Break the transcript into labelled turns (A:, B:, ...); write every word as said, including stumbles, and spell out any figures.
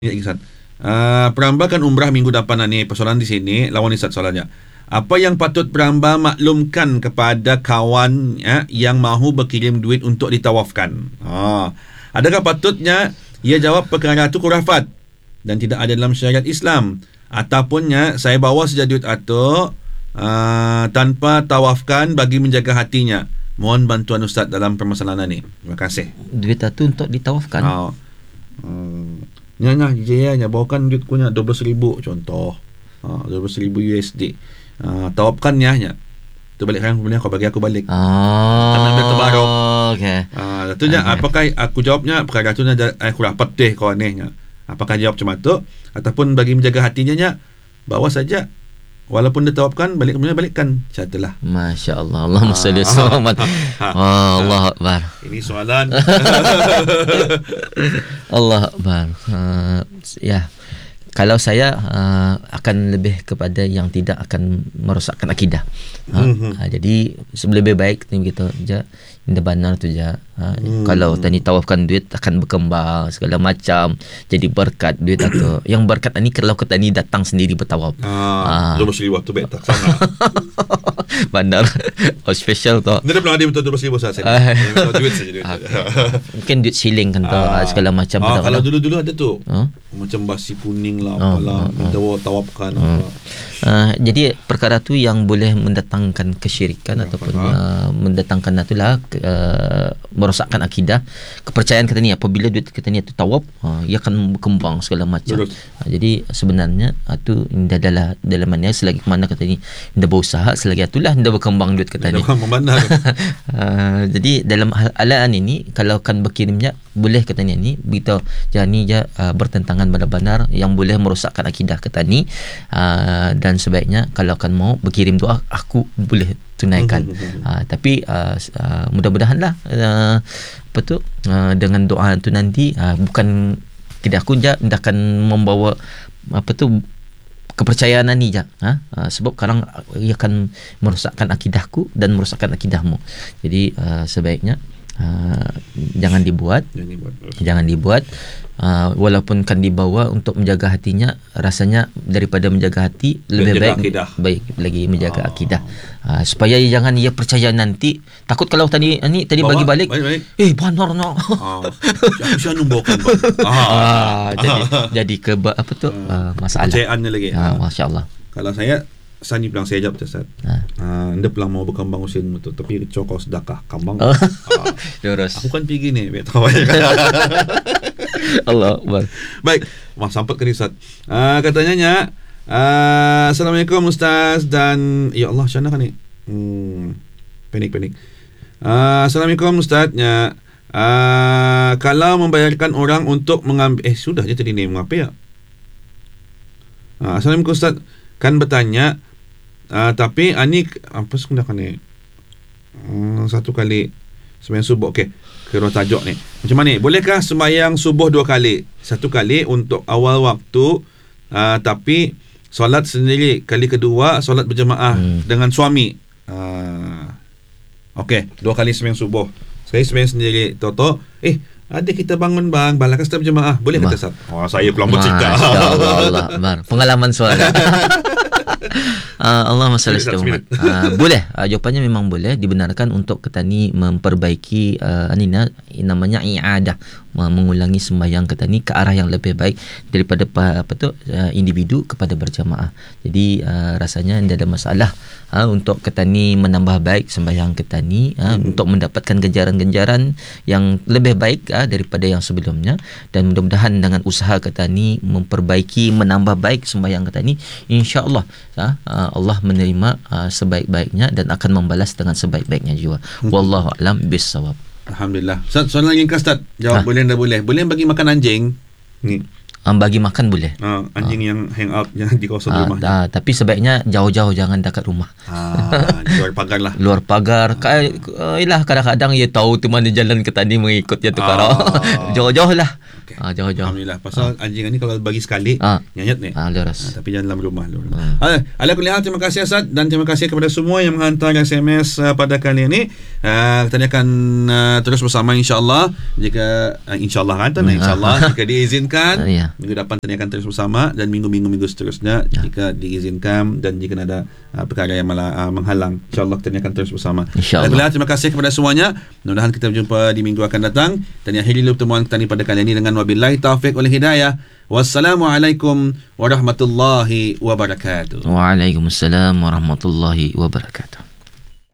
A: Ya, Ihsan. Uh, perambakan umrah minggu depan ni, persoalan di sini, lawan Ihsan soalannya. Apa yang patut peramba maklumkan kepada kawan ya, yang mahu berkirim duit untuk ditawafkan? Ha. Adakah patutnya ia jawab perkara itu khurafat dan tidak ada dalam syariat Islam? Atapunnya saya bawa saja duit itu uh, tanpa tawafkan bagi menjaga hatinya? Mohon bantuan Ustaz dalam permasalahan ini. Terima kasih.
B: Duit itu untuk ditawafkan?
A: Ha. Hmm. Nya nya je nya bawakan duit ku nya dua belas ribu contoh. Ha dua belas ribu U S D. Ha tawafkan nya nya. Tu balik kan kemudian kau bagi aku balik.
B: Ah.
A: Tanam dia terbaru.
B: Okey.
A: Ha tu nya okay. Apakah aku jawabnya perkara tu nya aku dapat deh kau anehnya. Apakah jawab macam tu ataupun bagi menjaga hatinya nya bawa saja. Walaupun dia tawafkan balik kemudian balikkan. Macam
B: Masya-Allah. Allahumma salli Muhammad. Ah, Allah akbar.
A: Ini soalan.
B: Allah akbar. Uh, ya. Kalau saya uh, akan lebih kepada yang tidak akan merosakkan akidah. Ha, mm-hmm. ha, jadi lebih baik begitu je. Indah benar tu je. Ha, mm. Kalau tani tawafkan duit akan berkembang segala macam. Jadi berkat duit atau yang berkat ni kalau kita ni datang sendiri bertawaf.
A: Ah, dua belas ribu tu baik tak sana.
B: Benar. Oh special tu.
A: Dia belum ada betul dua belas ribu saja. Duit saja duit.
B: Mungkin duit siling kan tu ah. segala macam.
A: Ah, kalau dulu-dulu ada tu. Huh? Macam basi kuning lah
B: oh,
A: apalah
B: oh,
A: minta oh. tawafkan
B: oh. apa. Uh, jadi perkara tu yang boleh mendatangkan kesyirikan ya, ataupun uh, mendatangkan itulah uh, merosakkan akidah, kepercayaan kita ni apabila duit kita ni tu tawaf, uh, ia akan berkembang segala macam. Uh, jadi sebenarnya itu uh, adalah dalam mana selagi mana kita ni dah berusaha selagi itulah dah berkembang duit kita ni. uh, jadi dalam alaan ini kalau kan berkirimnya boleh kata ni ni begitu jangan ni je uh, bertentangan benar-benar yang boleh merosakkan akidah kita ni uh, dan sebaiknya kalau akan mau berkirim doa aku boleh tunaikan uh, tapi uh, uh, mudah-mudahanlah uh, apa tu uh, dengan doa tu nanti uh, bukan tidak aku je akan membawa apa tu kepercayaan ni je ha? uh, sebab kadang ia akan merosakkan akidahku dan merosakkan akidahmu. Jadi uh, sebaiknya Uh, jangan dibuat jangan dibuat, jangan dibuat. Uh, walaupun kan dibawa untuk menjaga hatinya, rasanya daripada menjaga hati lebih baik akidah. baik lagi menjaga oh. akidah uh, supaya jangan ia percaya nanti takut kalau tadi ni tadi bawa, bagi balik, balik, balik. eh benar no ah,
A: saya numbuhkan ah,
B: ah, jadi jadi ke apa tu uh, masalah
A: percayaannya lagi
B: ah, masya-Allah.
A: Kalau saya Sani bilang saya jawab Ustaz. Ha. Uh, anda pelang mau berkembang usia betul tapi cokok sedekah kambang. Oh. Uh,
B: Lurus.
A: Aku kan pergi ni, bet tahu ya.
B: Allah Akbar.
A: Baik, wah sampai ke Ustaz. Uh, katanya nya uh, Assalamualaikum Ustaz dan ya Allah macam mana kan ni? Hmm, panik panik. Uh, Assalamualaikum Ustaz nya. Uh, kalau membayarkan orang untuk mengambil eh sudah je tadi ni mengapa ya? Uh, Assalamualaikum Ustaz. Kan bertanya Uh, tapi ani apa sebenarnya ni hmm, satu kali sembahyang subuh. Okey, kira tajuk ni macam mana ni, bolehkah sembahyang subuh dua kali, satu kali untuk awal waktu uh, tapi solat sendiri, kali kedua solat berjemaah hmm. dengan suami. uh, Okey, dua kali sembahyang subuh, saya sembahyang sendiri toto eh ada kita bangun bang balakas kita berjemaah, boleh kata Ustaz? Oh, saya pelan bercerita.
B: Masya-Allah, Allah. Pengalaman solat. Uh, Allah masalah Muhammad. Uh, boleh. Uh, jawapannya memang boleh, dibenarkan untuk kita ni memperbaiki uh, ini namanya i'adah, mengulangi sembahyang kita ni ke arah yang lebih baik daripada apa tu uh, individu kepada berjamaah. Jadi uh, rasanya tidak ada masalah uh, untuk kita ni menambah baik sembahyang kita ni uh, hmm. untuk mendapatkan ganjaran-ganjaran yang lebih baik uh, daripada yang sebelumnya, dan mudah-mudahan dengan usaha kita ni memperbaiki menambah baik sembahyang kita ni, insya-Allah uh, Allah menerima uh, sebaik-baiknya dan akan membalas dengan sebaik-baiknya juga. Wallahu a'lam bissawab.
A: Alhamdulillah. Ustaz, soalan lagi Ustaz. Jawab ha? Boleh dan boleh. Boleh bagi makan anjing? Ni.
B: Um, bagi makan boleh.
A: Ha, anjing ha. yang hang out yang di kawasan ha, rumah.
B: Ha, tapi sebaiknya jauh-jauh, jangan dekat rumah.
A: Ha, luar pagar lah.
B: Luar pagar. Ha. Yalah, kadang-kadang ia tahu tu mana jalan ke tadi mengikut dia tu. Ha. Jauh-jauh lah. Okay. Ah, jauh-jauh.
A: Alhamdulillah. Pasal ah. anjing ni kalau bagi sekali
B: ah.
A: nyanyat ni.
B: Ah, leras.
A: Ah, tapi jangan dalam rumah dulu.
B: Ah.
A: Ah. Ala kulli hal, terima kasih Asad dan terima kasih kepada semua yang menghantar S M S uh, pada kali ini. Uh, kita akan uh, terus bersama insya-Allah jika uh, insya-Allah kan hmm. insya-Allah jika diizinkan.
B: Ah, ya.
A: Minggu depan kita akan terus bersama dan minggu-minggu minggu seterusnya ya. Jika diizinkan dan jika ada uh, perkara yang malah uh, menghalang, insya-Allah kita akan terus bersama.
B: Insya-Allah.
A: Terima kasih kepada semuanya. Mudah-mudahan kita berjumpa di minggu akan datang dan akhiri pertemuan kita ni pada kali ini dengan wabillahi taufik wal hidayah. Wassalamualaikum warahmatullahi wabarakatuh.
B: Waalaikumsalam warahmatullahi wabarakatuh.